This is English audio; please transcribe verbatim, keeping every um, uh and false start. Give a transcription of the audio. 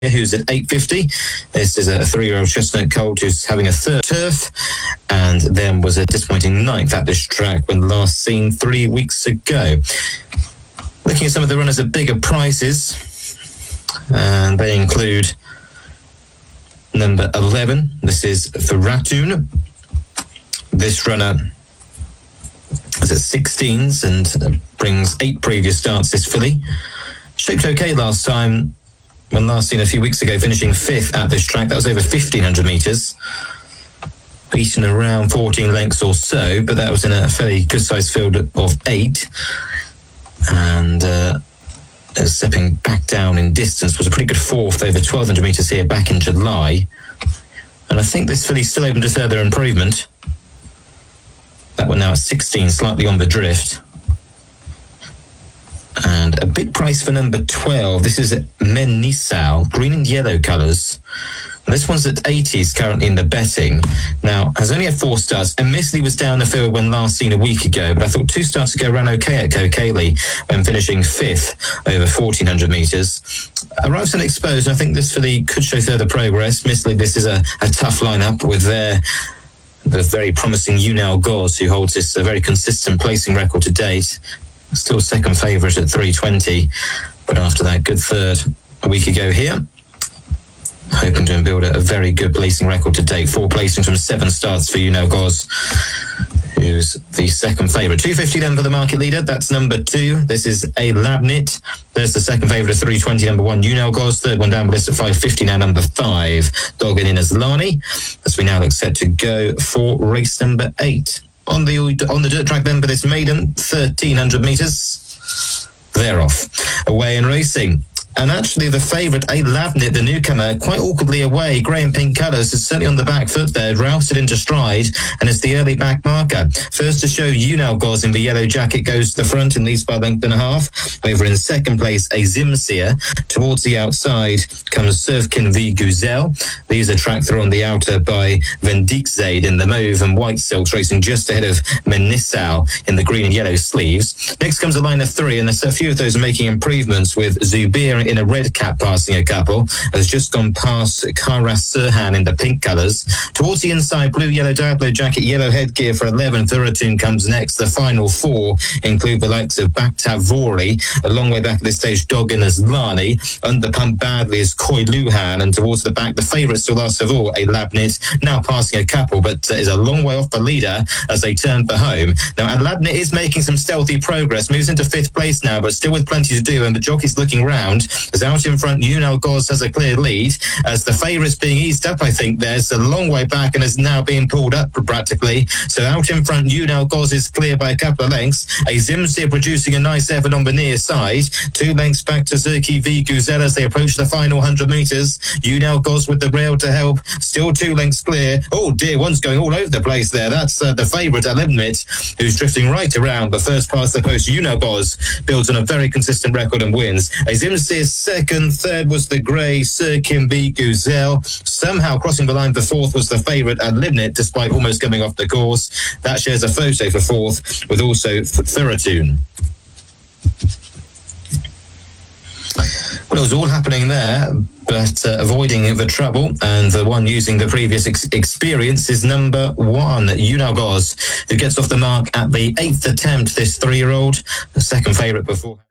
who's at eight fifty. This is a three-year-old chestnut colt who's having a third turf, and then was a disappointing ninth at this track when last seen three weeks ago. Looking at some of the runners at bigger prices, and they include number eleven. This is Theratune. This runner is at sixteens and brings eight previous starts this filly. Shaped okay last time, when last seen a few weeks ago, finishing fifth at this track. That was over fifteen hundred metres. Beaten around fourteen lengths or so, but that was in a fairly good-sized field of eight. And uh, stepping back down in distance was a pretty good fourth over twelve hundred metres here back in July. And I think this filly's still open to further improvement. That one now at sixteen, slightly on the drift. And a big price for number twelve. This is Menisal, green and yellow colours. This one's at eighties currently in the betting. Now, has only had four starts. Admittedly was down the field when last seen a week ago, but I thought two starts ago ran okay at Kokeli when finishing fifth over fourteen hundred metres. Arrives unexposed, and I think this filly could show further progress. Admittedly, this is a, a tough lineup with their the very promising Unal Goz, who holds this a very consistent placing record to date. Still second favourite at three twenty, but after that good third a week ago here. Hoping to build a very good placing record to date. Four placings from seven starts for Unal Goz, who's the second favourite. two fifty then for the market leader. That's number two. This is A Labnit. There's the second favourite at three twenty, number one, Unal Goz. Third one down the list at five fifty now, number five, Doggin in Aslani. As we now look set to go for race number eight. On the on the dirt track then for this maiden, thirteen hundred metres. They're off. Away and racing. And actually the favourite, A Labnit, the newcomer, quite awkwardly away. Grey and pink colours, is certainly on the back foot there, routed into stride, and it's the early back marker. First to show, Unal Goz in the yellow jacket goes to the front and leads by a length and a half. Over in second place, A Zimsia. Towards the outside comes Surfkin V Guzel. These are tracked through on the outer by Vendikzade in the mauve and white silks, racing just ahead of Menisal in the green and yellow sleeves. Next comes a line of three, and there's a few of those are making improvements, with Zubir in a red cap passing a couple, has just gone past Kara Surhan in the pink colours. Towards the inside, blue, yellow, Diablo jacket, yellow headgear for eleven. Thuratune comes next. The final four include the likes of Bakta Vori, a long way back at this stage, Doggin Aslani, underpumped badly is Koi Luhan, and towards the back, the favourite still last of all, A Labnit, now passing a couple, but uh, is a long way off the leader as they turn for home. Now, A Labnit is making some stealthy progress, moves into fifth place now, but still with plenty to do, and the jockey's looking round. As out in front, Unal Goz has a clear lead, as the favourite's being eased up, I think. There's a long way back and is now being pulled up practically. So out in front, Unal Goz is clear by a couple of lengths. A Zimsia producing a nice effort on the near side. Two lengths back to Zerki V Guzel as they approach the final one hundred metres. Unal Goz with the rail to help. Still two lengths clear. Oh dear, one's going all over the place there. That's uh, the favourite, A Labnit, who's drifting right around. But first past the post, Unal Goz builds on a very consistent record and wins. A Zimsia second, third was the grey Surkin V Guzel. Somehow crossing the line for fourth was the favourite, A Labnit, despite almost coming off the course. That shares a photo for fourth, with also Thuratune. Well, it was all happening there, but uh, avoiding the trouble, and the one using the previous ex- experience is number one, Unal Goz, who gets off the mark at the eighth attempt, this three-year-old, the second favourite before.